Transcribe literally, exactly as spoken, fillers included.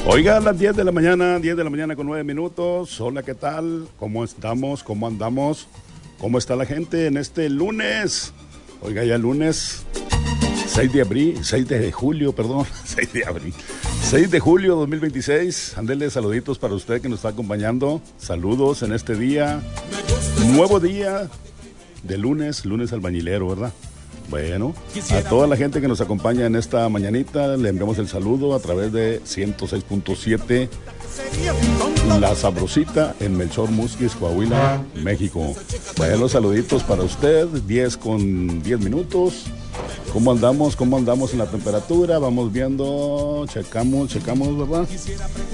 Oiga, a las diez de la mañana, diez de la mañana con nueve minutos. Hola, ¿qué tal? ¿Cómo estamos? ¿Cómo andamos? ¿Cómo está la gente en este lunes? Oiga, ya lunes seis de abril, seis de julio, perdón, seis de abril. seis de julio dos mil veintiséis. Ándele, saluditos para usted que nos está acompañando. Saludos en este día. Nuevo día de lunes, lunes albañilero, ¿verdad? Bueno, a toda la gente que nos acompaña en esta mañanita, le enviamos el saludo a través de ciento seis punto siete La Sabrosita en Melchor Musquis, Coahuila, México. Bueno, los saluditos para usted, diez con diez minutos. ¿Cómo andamos? ¿Cómo andamos en la temperatura? Vamos viendo, checamos, checamos, ¿verdad?